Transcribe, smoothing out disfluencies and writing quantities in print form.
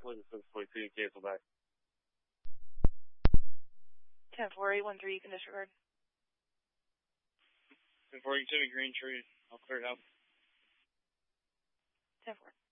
Lincoln 642, cancel back. 10-4-813, you can disregard. 10-4, you can send me green tree. I'll clear it out. 10-4.